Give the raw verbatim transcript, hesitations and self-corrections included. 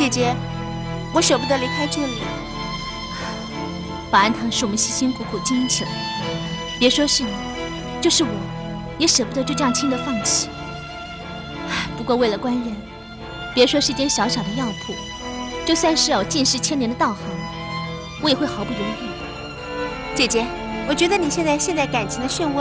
姐姐，我舍不得离开这里。 保安堂是我们辛辛苦苦经营起来的，别说是你，就是我，也舍不得就这样轻易的放弃。不过为了官人，别说是一间小小的药铺，就算是有近世千年的道行，我也会毫不犹豫的。 姐姐，我觉得你现在陷在感情的漩涡